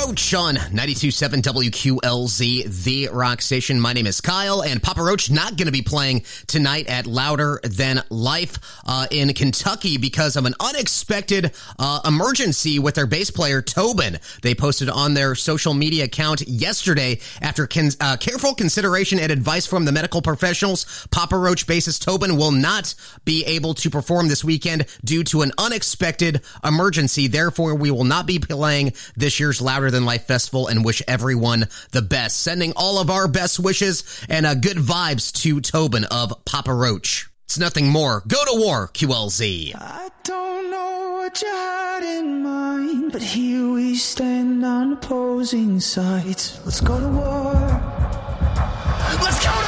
Roach on 92.7 WQLZ, the rock station. My name is Kyle, and Papa Roach not going to be playing tonight at Louder Than Life in Kentucky because of an unexpected emergency with their bass player, Tobin. They posted on their social media account yesterday after careful consideration and advice from the medical professionals. Papa Roach bassist Tobin will not be able to perform this weekend due to an unexpected emergency. Therefore, we will not be playing this year's Louder Than Life Festival and wish everyone the best. Sending all of our best wishes and good vibes to Tobin of Papa Roach. It's nothing more. Go to war, QLZ. I don't know what you had in mind, but here we stand on opposing sides. Let's go to war. Let's go to war!